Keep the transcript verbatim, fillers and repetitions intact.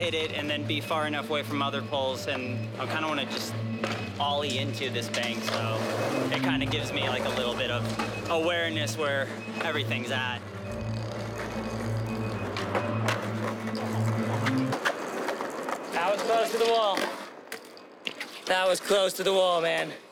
hit it and then be far enough away from other poles, and I kind of want to just ollie into this bank, so it kind of gives me like a little bit of awareness where everything's at. That was close to the wall. That was close to the wall, man.